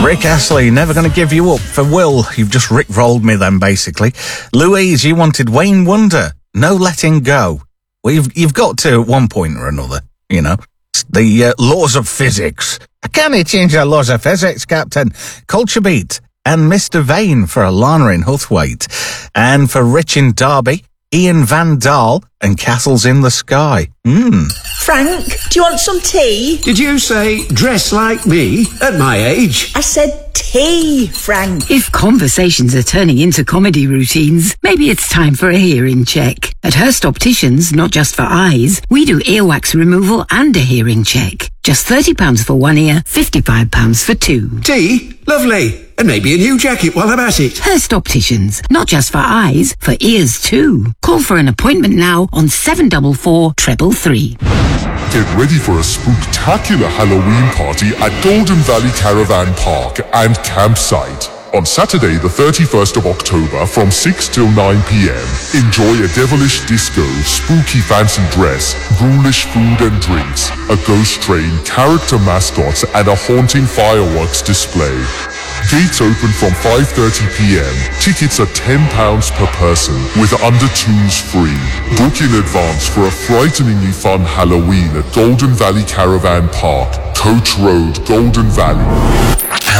Rick Astley, Never Gonna Give You Up. For Will, you've just rickrolled me then, basically. Louise, you wanted Wayne Wonder, No Letting Go. Well, you've got to at one point or another, you know. The laws of physics. Can he change the laws of physics, Captain? Culture Beat and Mr. Vane for Alana in Huthwaite. And for Rich in Derby, Ian Van Dahl and Castles in the Sky. Frank, do you want some tea? Did you say dress like me at my age? I said tea, Frank. If conversations are turning into comedy routines, maybe it's time for a hearing check. At Hurst Opticians, not just for eyes, we do earwax removal and a hearing check. Just £30 for one ear, £55 for two. Tea? Lovely. And maybe a new jacket while I'm at it. Hurst Opticians, not just for eyes, for ears too. Call for an appointment now on 744 333. Get ready for a spooktacular Halloween party at Golden Valley Caravan Park and Campsite. On Saturday, the 31st of October from 6 till 9 p.m. Enjoy a devilish disco, spooky fancy dress, ghoulish food and drinks, a ghost train, character mascots, and a haunting fireworks display. Gates open from 5:30 p.m. Tickets are £10 per person, with under twos free. Book in advance for a frighteningly fun Halloween at Golden Valley Caravan Park, Coach Road, Golden Valley.